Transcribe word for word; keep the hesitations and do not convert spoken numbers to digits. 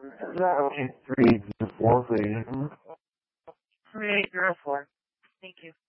Not only three, just four, please. three eight zero four. Thank you.